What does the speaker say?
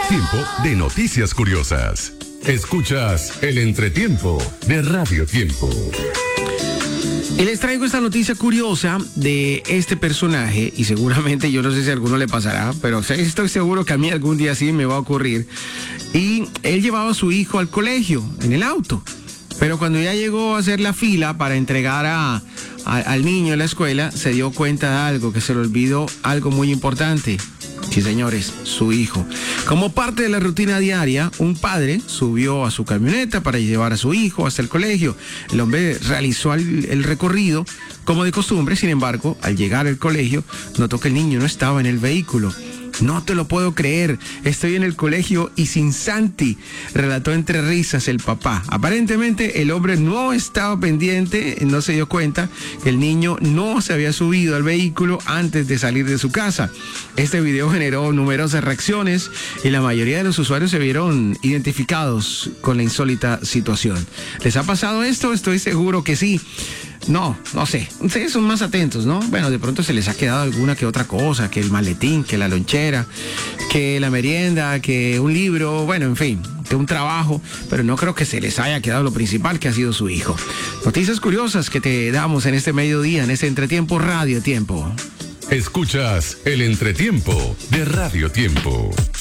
Tiempo de noticias curiosas. Escuchas el entretiempo de Radio Tiempo. Y les traigo esta noticia curiosa de este personaje, y seguramente yo no sé si a alguno le pasará, pero estoy seguro que a mí algún día sí me va a ocurrir. Y él llevaba a su hijo al colegio en el auto, pero cuando ya llegó a hacer la fila para entregar al niño en la escuela, se dio cuenta de algo, que se le olvidó algo muy importante. Sí, señores, su hijo. Como parte de la rutina diaria, un padre subió a su camioneta para llevar a su hijo hasta el colegio. El hombre realizó el recorrido como de costumbre, sin embargo, al llegar al colegio, notó que el niño no estaba en el vehículo. No te lo puedo creer, estoy en el colegio y sin Santi, relató entre risas el papá. Aparentemente el hombre no estaba pendiente, no se dio cuenta que el niño no se había subido al vehículo antes de salir de su casa. Este video generó numerosas reacciones y la mayoría de los usuarios se vieron identificados con la insólita situación. ¿Les ha pasado esto? Estoy seguro que sí. No sé. Ustedes son más atentos, ¿no? Bueno, de pronto se les ha quedado alguna que otra cosa, que el maletín, que la lonchera, que la merienda, que un libro, bueno, en fin, que un trabajo, pero no creo que se les haya quedado lo principal, que ha sido su hijo. Noticias curiosas que te damos en este mediodía, en este entretiempo Radio Tiempo. Escuchas el entretiempo de Radio Tiempo.